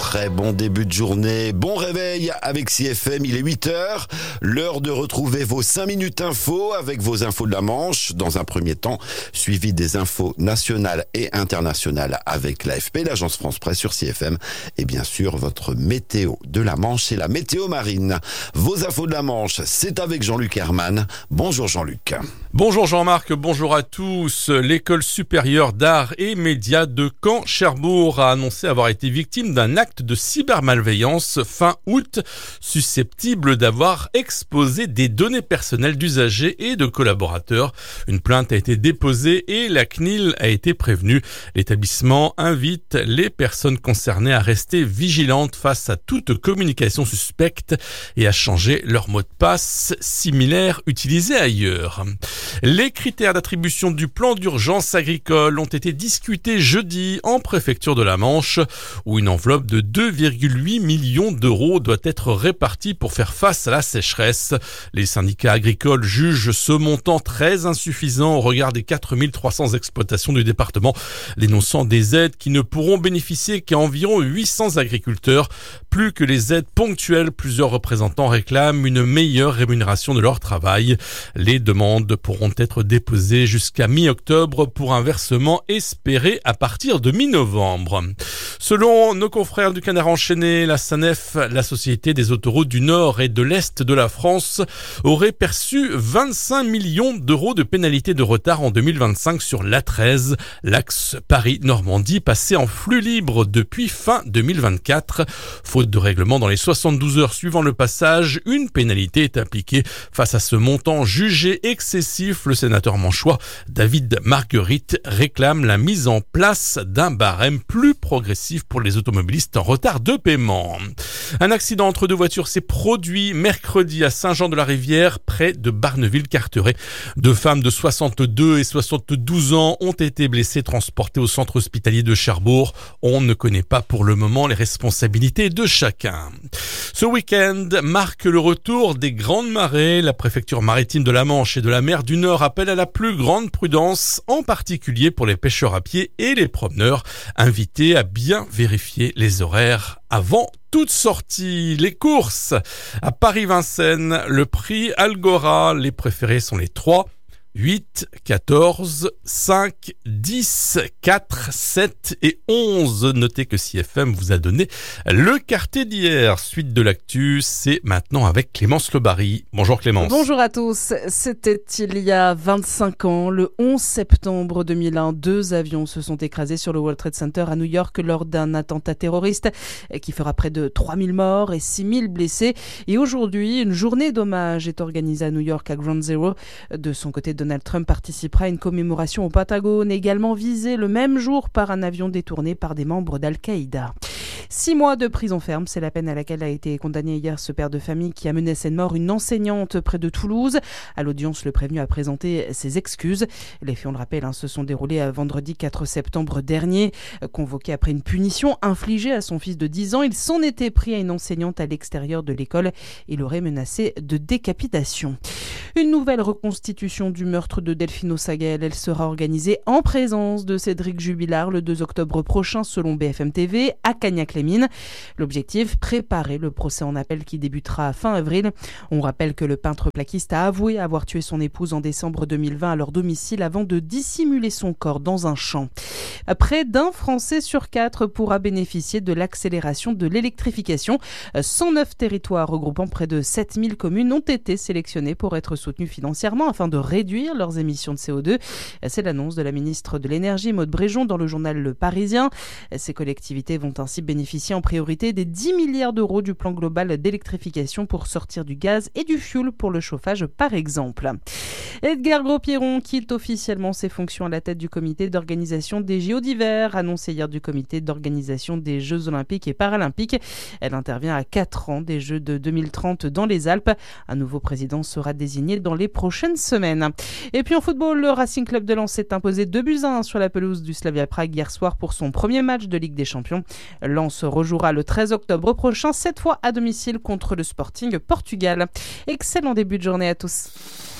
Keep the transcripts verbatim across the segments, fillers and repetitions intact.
très bon début de journée, bon réveil avec C F M, il est huit heures, l'heure de retrouver vos cinq minutes info avec vos infos de la Manche, dans un premier temps, suivi des infos nationales et internationales avec l'A F P, l'agence France Presse sur C F M, et bien sûr votre météo de la Manche et la météo marine. Vos infos de la Manche, c'est avec Jean-Luc Herman. Bonjour Jean-Luc. Bonjour Jean-Marc, bonjour à tous. L'école supérieure d'art et médias de Caen-Cherbourg a annoncé avoir été victime d'un acte de cybermalveillance fin août, susceptible d'avoir exposé des données personnelles d'usagers et de collaborateurs. Une plainte a été déposée et la C N I L a été prévenue. L'établissement invite les personnes concernées à rester vigilantes face à toute communication suspecte et à changer leur mot de passe similaire utilisé ailleurs. Les critères d'attribution du plan d'urgence agricole ont été discutés jeudi en préfecture de la Manche, où une enveloppe de deux virgule huit millions d'euros doit être répartie pour faire face à la sécheresse. Les syndicats agricoles jugent ce montant très insuffisant au regard des quatre mille trois cents exploitations du département, dénonçant des aides qui ne pourront bénéficier qu'à environ huit cents agriculteurs. Plus que les aides ponctuelles, plusieurs représentants réclament une meilleure rémunération de leur travail. Les demandes pourront être déposées jusqu'à mi-octobre pour un versement espéré à partir de mi-novembre. Selon nos confrères du Canard enchaîné, la SANEF, la Société des autoroutes du Nord et de l'Est de la France, aurait perçu vingt-cinq millions d'euros de pénalités de retard en deux mille vingt-cinq sur l'A treize, l'axe Paris-Normandie, passé en flux libre depuis fin deux mille vingt-quatre. Faute de règlement dans les soixante-douze heures suivant le passage, une pénalité est appliquée. Face à ce montant jugé excessif, le sénateur manchois David Marguerite réclame la mise en place d'un barème plus progressif pour les automobilistes en retard de paiement. Un accident entre deux voitures s'est produit mercredi à Saint-Jean-de-la-Rivière, près de Barneville-Carteret. Deux femmes de soixante-deux et soixante-douze ans ont été blessées, transportées au centre hospitalier de Cherbourg. On ne connaît pas pour le moment les responsabilités de chacun. Ce week-end marque le retour des grandes marées. La préfecture maritime de la Manche et de la mer du Nord appelle à la plus grande prudence, en particulier pour les pêcheurs à pied et les promeneurs, invités à bien vérifier les horaires avant toute sortie. Les courses à Paris-Vincennes, le prix Algora, les préférés sont les trois, huit, quatorze, cinq, dix, quatre, sept et onze. Notez que C F M vous a donné le quartier d'hier. Suite de l'actu, c'est maintenant avec Clémence Lebary. Bonjour Clémence. Bonjour à tous. C'était il y a vingt-cinq ans, le onze septembre deux mille un. Deux avions se sont écrasés sur le World Trade Center à New York lors d'un attentat terroriste qui fera près de trois mille morts et six mille blessés. Et aujourd'hui, une journée d'hommage est organisée à New York à Ground Zero. De son côté, de Donald Trump participera à une commémoration au Pentagone, également visée le même jour par un avion détourné par des membres d'Al-Qaïda. Six mois de prison ferme, c'est la peine à laquelle a été condamné hier ce père de famille qui a menacé de mort une enseignante près de Toulouse. À l'audience, le prévenu a présenté ses excuses. Les faits, on le rappelle, hein, se sont déroulés à vendredi quatre septembre dernier. Convoqué après une punition infligée à son fils de dix ans, il s'en était pris à une enseignante à l'extérieur de l'école et l'aurait menacé de décapitation. Une nouvelle reconstitution du meurtre de Delphine Ossagel. Elle sera organisée en présence de Cédric Jubilard le deux octobre prochain selon B F M T V à Cagnac-les-Mines. L'objectif, préparer le procès en appel qui débutera fin avril. On rappelle que le peintre plaquiste a avoué avoir tué son épouse en décembre deux mille vingt à leur domicile avant de dissimuler son corps dans un champ. Près d'un Français sur quatre pourra bénéficier de l'accélération de l'électrification. cent neuf territoires regroupant près de sept mille communes ont été sélectionnés pour être soutenus financièrement afin de réduire leurs émissions de C O deux. C'est l'annonce de la ministre de l'Énergie, Maud Bréjon, dans le journal Le Parisien. Ces collectivités vont ainsi bénéficier en priorité des dix milliards d'euros du plan global d'électrification pour sortir du gaz et du fioul pour le chauffage, par exemple. Edgar Gros-Pierron quitte officiellement ses fonctions à la tête du comité d'organisation des J O d'hiver, annoncé hier du comité d'organisation des Jeux Olympiques et Paralympiques. Elle intervient à quatre ans des Jeux de deux mille trente dans les Alpes. Un nouveau président sera désigné dans les prochaines semaines. Et puis en football, le Racing Club de Lens s'est imposé deux buts à un sur la pelouse du Slavia Prague hier soir pour son premier match de Ligue des Champions. Lens rejouera le treize octobre prochain, cette fois à domicile contre le Sporting Portugal. Excellent début de journée à tous.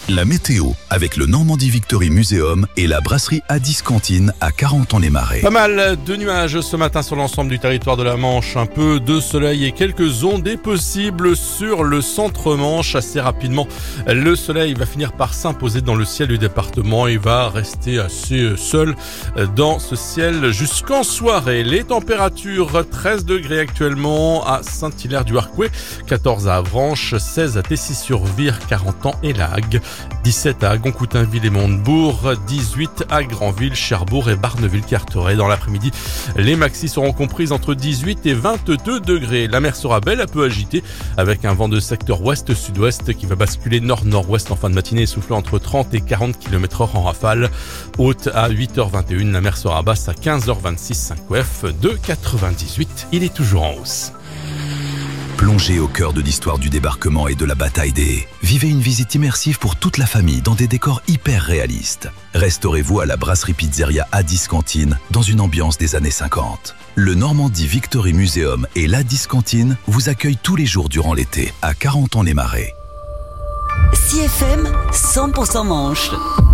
La météo, avec le Normandie Victory Museum et la brasserie Addis Cantine à Carentan-les-Marais. Pas mal de nuages ce matin sur l'ensemble du territoire de la Manche. Un peu de soleil et quelques ondées possibles sur le centre-Manche. Assez rapidement, le soleil va finir par s'imposer dans le ciel du département et va rester assez seul dans ce ciel jusqu'en soirée. Les températures, treize degrés actuellement à Saint-Hilaire-du-Harcouët, quatorze à Avranches, seize à Tessy-sur-Vire, Carentan et La Hague, dix-sept à Goncoutainville et Montebourg, dix-huit à Granville, Cherbourg et Barneville-Carteret. Dans l'après-midi, les maxis seront comprises entre dix-huit et vingt-deux degrés. La mer sera belle, un peu agitée, avec un vent de secteur ouest-sud-ouest qui va basculer nord-nord-ouest en fin de matinée et souffler entre trente et quarante kilomètres heure en rafale. Haute à huit heures vingt et une, la mer sera basse à quinze heures vingt-six, cinq O F de quatre-vingt-dix-huit. Il est toujours en hausse. Plongez au cœur de l'histoire du débarquement et de la bataille des Haies. Vivez une visite immersive pour toute la famille dans des décors hyper réalistes. Restaurez-vous à la brasserie pizzeria Addis Cantine dans une ambiance des années cinquante. Le Normandie Victory Museum et l'Addis Cantine vous accueillent tous les jours durant l'été à Carentan-les-Marais. C F M cent pour cent Manche.